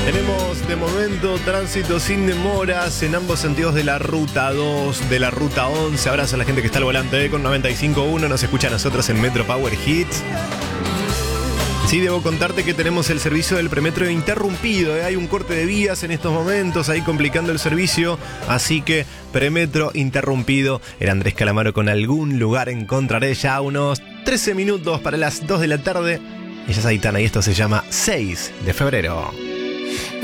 Tenemos de momento tránsito sin demoras en ambos sentidos de la ruta 2, de la ruta 11. Abrazo a la gente que está al volante con 95.1. Nos escucha a nosotros en Metro Power Hits. Sí, debo contarte que tenemos el servicio del premetro interrumpido. Hay un corte de vías en estos momentos, ahí complicando el servicio. Así que premetro interrumpido. El Andrés Calamaro con algún lugar encontraré ya unos 13 minutos para las 2 de la tarde. Ella es Aitana y esto se llama 6 de febrero.